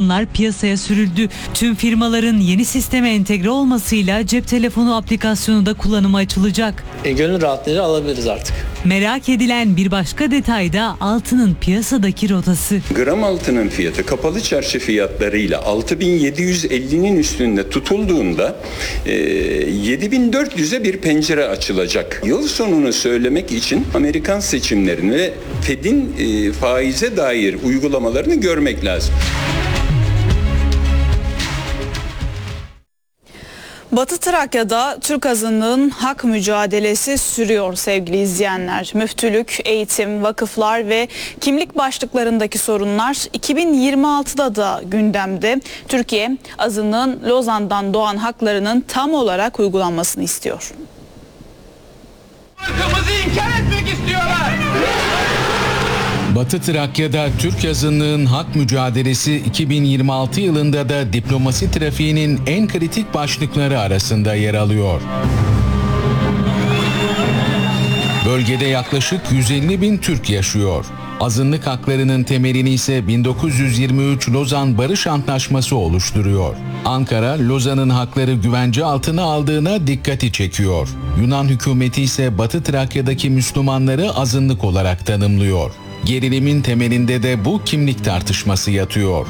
telefonlar piyasaya sürüldü. Tüm firmaların yeni sisteme entegre olmasıyla cep telefonu aplikasyonu da kullanıma açılacak. Gönül rahatlığıyla alabiliriz artık. Merak edilen bir başka detay da altının piyasadaki rotası. Gram altının fiyatı kapalı çarşı fiyatlarıyla 6.750'nin üstünde tutulduğunda 7.400'e bir pencere açılacak. Yıl sonunu söylemek için Amerikan seçimlerini ve Fed'in faize dair uygulamalarını görmek lazım. Batı Trakya'da Türk azınlığın hak mücadelesi sürüyor sevgili izleyenler. Müftülük, eğitim, vakıflar ve kimlik başlıklarındaki sorunlar 2026'da da gündemde. Türkiye azınlığın Lozan'dan doğan haklarının tam olarak uygulanmasını istiyor. Hakkımızı inkar etmek istiyorlar. Batı Trakya'da Türk azınlığın hak mücadelesi 2026 yılında da diplomasi trafiğinin en kritik başlıkları arasında yer alıyor. Bölgede yaklaşık 150 bin Türk yaşıyor. Azınlık haklarının temelini ise 1923 Lozan Barış Antlaşması oluşturuyor. Ankara, Lozan'ın hakları güvence altına aldığına dikkati çekiyor. Yunan hükümeti ise Batı Trakya'daki Müslümanları azınlık olarak tanımlıyor. Gerilimin temelinde de bu kimlik tartışması yatıyor.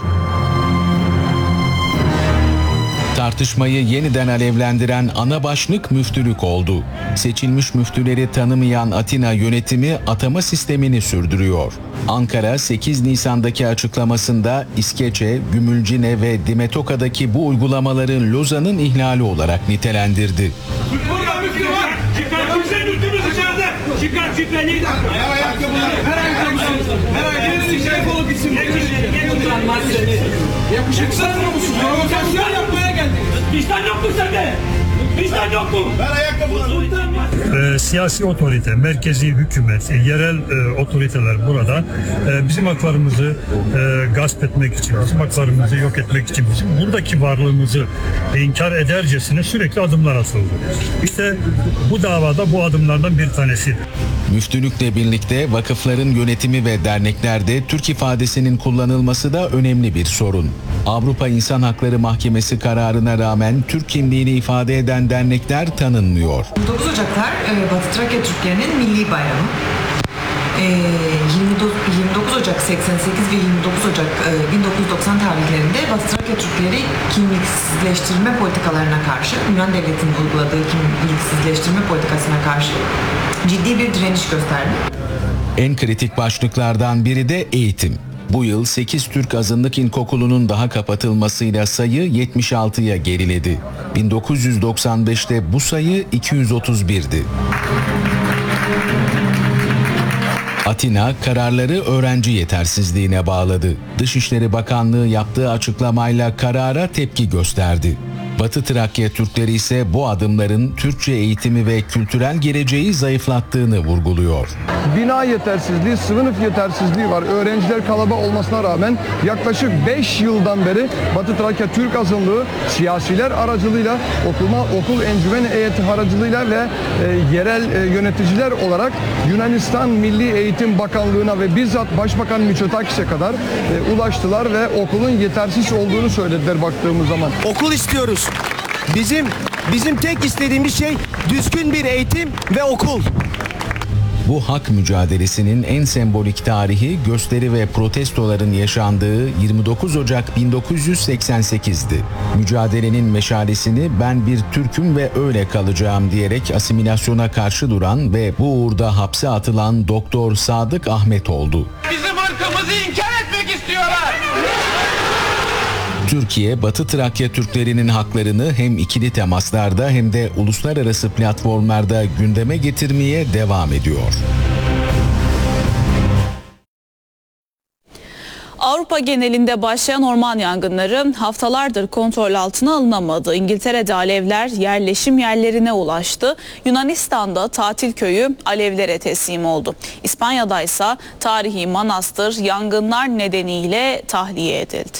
Tartışmayı yeniden alevlendiren ana başlık müftülük oldu. Seçilmiş müftüleri tanımayan Atina yönetimi atama sistemini sürdürüyor. Ankara 8 Nisan'daki açıklamasında İskeçe, Gümülcine ve Dimetoka'daki bu uygulamaların Lozan'ın ihlali olarak nitelendirdi. Burada müftü var. Çıkar kimse müftümüz içeride. Çıkar şüpheliyi de. Her ayakkabı defol gitsin. Yakışıksız mısın? Provokasyon yapmaya geldik. Vicdan yok mu sende? Vicdan yok mu? Ver ayakkabıları. Siyasi otorite, merkezi hükümet, yerel otoriteler burada bizim haklarımızı gasp etmek için, bizim haklarımızı yok etmek için, bizim buradaki varlığımızı inkar edercesine sürekli adımlar atıldı. İşte bu davada bu adımlardan bir tanesidir. Müftülükle birlikte vakıfların yönetimi ve derneklerde Türk ifadesinin kullanılması da önemli bir sorun. Avrupa İnsan Hakları Mahkemesi kararına rağmen Türk kimliğini ifade eden dernekler tanınmıyor. 9 Ocaklar Batı Trakya Türklerinin milli bayramı. 29 Ocak 88 ve 29 Ocak 1990 tarihlerinde Batı Trakya Türkleri kimliksizleştirme politikalarına karşı, Yunan devletinin uyguladığı kimliksizleştirme politikasına karşı ciddi bir direniş gösterdi. En kritik başlıklardan biri de eğitim. Bu yıl 8 Türk azınlık ilkokulunun daha kapatılmasıyla sayı 76'ya geriledi. 1995'te bu sayı 231'di. Atina kararları öğrenci yetersizliğine bağladı. Dışişleri Bakanlığı yaptığı açıklamayla karara tepki gösterdi. Batı Trakya Türkleri ise bu adımların Türkçe eğitimi ve kültürel geleceği zayıflattığını vurguluyor. Bina yetersizliği, sınıf yetersizliği var. Öğrenciler kalabalık olmasına rağmen yaklaşık 5 yıldan beri Batı Trakya Türk azınlığı siyasiler aracılığıyla, okul encümen heyeti aracılığıyla ve yerel yöneticiler olarak Yunanistan Milli Eğitim Bakanlığı'na ve bizzat Başbakan Mitsotakis'e kadar ulaştılar ve okulun yetersiz olduğunu söylediler baktığımız zaman. Okul istiyoruz. Bizim tek istediğimiz şey düzgün bir eğitim ve okul. Bu hak mücadelesinin en sembolik tarihi gösteri ve protestoların yaşandığı 29 Ocak 1988'di. Mücadelenin meşalesini "ben bir Türk'üm ve öyle kalacağım" diyerek asimilasyona karşı duran ve bu uğurda hapse atılan Doktor Sadık Ahmet oldu. Bizim ırkımızı inkar etmek istiyorlar. Türkiye, Batı Trakya Türklerinin haklarını hem ikili temaslarda hem de uluslararası platformlarda gündeme getirmeye devam ediyor. Avrupa genelinde başlayan orman yangınları haftalardır kontrol altına alınamadı. İngiltere'de alevler yerleşim yerlerine ulaştı. Yunanistan'da tatil köyü alevlere teslim oldu. İspanya'da ise tarihi manastır yangınlar nedeniyle tahliye edildi.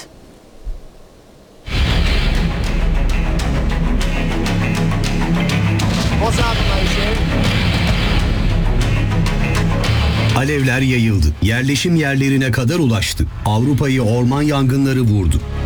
Alevler yayıldı. Yerleşim yerlerine kadar ulaştı. Avrupa'yı orman yangınları vurdu.